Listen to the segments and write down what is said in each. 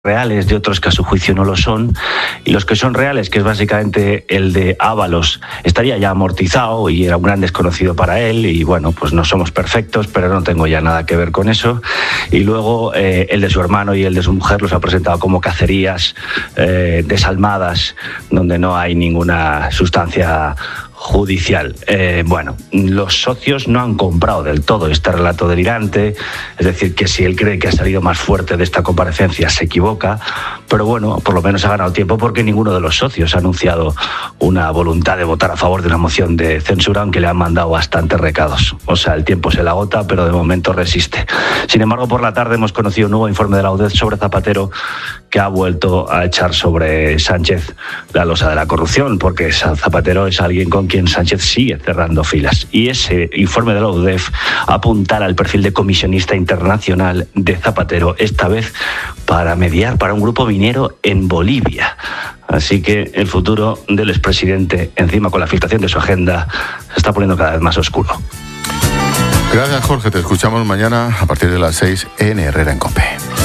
reales, de otros que a su juicio no lo son, y los que son reales, que es básicamente el de Ábalos, estaría ya amortizado y era un gran desconocido para él, y bueno, pues no somos perfectos, pero no tengo ya nada que ver con eso. Y luego el de su hermano y el de su mujer los ha presentado como cacerías desalmadas, donde no hay ninguna sustancia judicial. Bueno, los socios no han comprado del todo este relato delirante, es decir, que si él cree que ha salido más fuerte de esta comparecencia se equivoca, pero bueno, por lo menos ha ganado tiempo porque ninguno de los socios ha anunciado una voluntad de votar a favor de una moción de censura, aunque le han mandado bastantes recados. O sea, el tiempo se le agota, pero de momento resiste. Sin embargo, por la tarde hemos conocido un nuevo informe de la UDEF sobre Zapatero, que ha vuelto a echar sobre Sánchez la losa de la corrupción, porque Zapatero es alguien con quien Sánchez sigue cerrando filas. Y ese informe de la UDEF apuntara al perfil de comisionista internacional de Zapatero, esta vez para mediar para un grupo minero en Bolivia. Así que el futuro del expresidente, encima con la filtración de su agenda, se está poniendo cada vez más oscuro. Gracias, Jorge. Te escuchamos mañana a partir de las 6 en Herrera en COPE.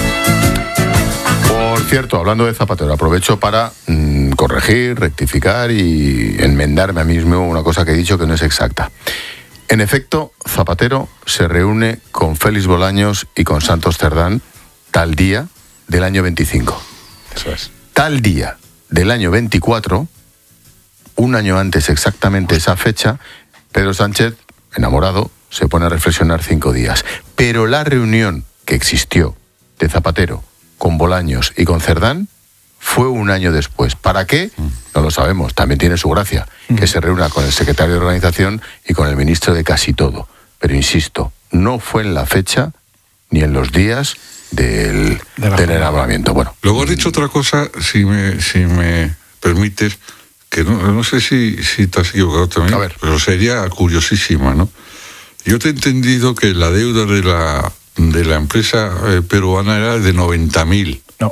Por cierto, hablando de Zapatero, aprovecho para corregir, rectificar y enmendarme a mí mismo una cosa que he dicho que no es exacta. En efecto, Zapatero se reúne con Félix Bolaños y con Santos Cerdán tal día del año 25. Eso es. Tal día del año 24, un año antes exactamente esa fecha, Pedro Sánchez, enamorado, se pone a reflexionar 5 días. Pero la reunión que existió de Zapatero con Bolaños y con Cerdán fue un año después. ¿Para qué? No lo sabemos. También tiene su gracia, que se reúna con el secretario de organización y con el ministro de casi todo. Pero insisto, no fue en la fecha ni en los días del enamoramiento. Bueno. Luego has dicho otra cosa, si me permites, que no sé si te has equivocado también, a ver, pero sería curiosísima, ¿no? Yo te he entendido que la deuda de la empresa peruana era de 90.000. No,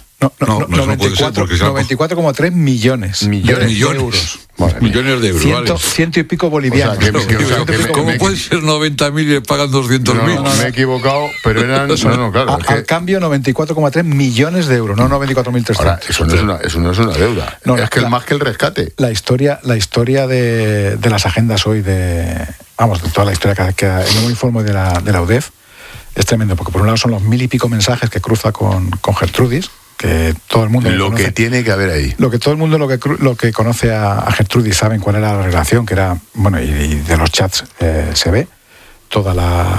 94,3 millones de euros. Millones de euros, vale. Ciento y pico bolivianos. ¿Cómo puede ser 90.000 y le pagan 200.000? No, me he equivocado, pero eran... claro, al cambio, 94,3 millones de euros, no 94.300. Ahora, eso no es una deuda. No, es que es más que el rescate. La historia de las agendas hoy, de toda la historia que en un informe de la UDEF, es tremendo, porque por un lado son los 1.000 y pico mensajes que cruza con Gertrudis, que todo el mundo lo que tiene que haber ahí. Lo que todo el mundo lo que conoce a Gertrudis saben cuál era la relación, que era, bueno, y de los chats se ve, todas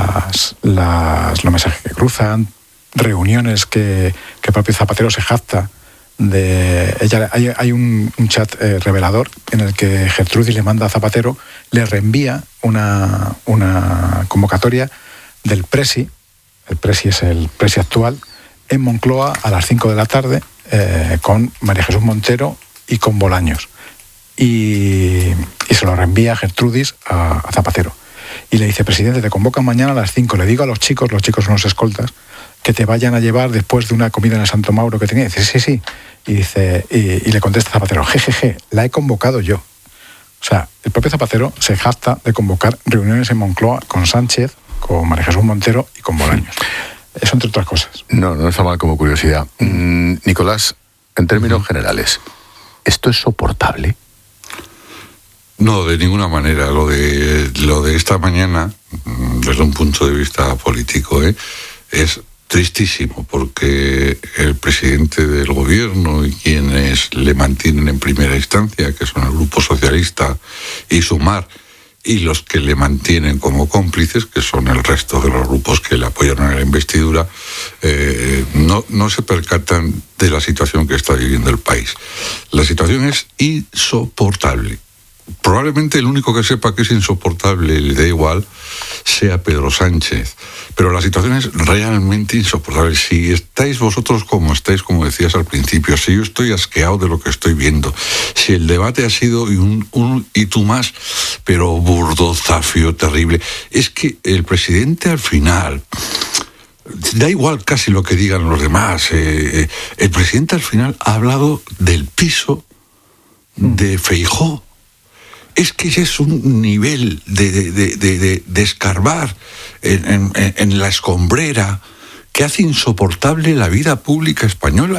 los mensajes que cruzan, reuniones que propio Zapatero se jacta de ella. Hay un chat revelador en el que Gertrudis le manda a Zapatero, le reenvía una convocatoria del Presi. El Presi es el Presi actual, en Moncloa a las 5 de la tarde, con María Jesús Montero y con Bolaños. Y se lo reenvía Gertrudis a Zapatero. Y le dice: presidente, te convocan mañana a las 5. Le digo a los chicos son unos escoltas, que te vayan a llevar después de una comida en el Santo Mauro que tenía. Y dice: sí. Y dice, y le contesta Zapatero: jejeje, la he convocado yo. O sea, el propio Zapatero se jacta de convocar reuniones en Moncloa con Sánchez, con María Jesús Montero y con Bolaños. Eso entre otras cosas. No está mal como curiosidad. Nicolás, en términos generales, ¿esto es soportable? No, de ninguna manera. Lo de esta mañana, desde un punto de vista político, es tristísimo, porque el presidente del gobierno y quienes le mantienen en primera instancia, que son el Grupo Socialista y Sumar, y los que le mantienen como cómplices, que son el resto de los grupos que le apoyaron en la investidura, no se percatan de la situación que está viviendo el país. La situación es insoportable. Probablemente el único que sepa que es insoportable y le da igual sea Pedro Sánchez, pero la situación es realmente insoportable. Si estáis vosotros como estáis, como decías al principio, si yo estoy asqueado de lo que estoy viendo, si el debate ha sido un y tú más, pero burdo, zafio, terrible, es que el presidente al final, da igual casi lo que digan los demás, el presidente al final ha hablado del piso de Feijóo. Es que es un nivel de escarbar en la escombrera que hace insoportable la vida pública española.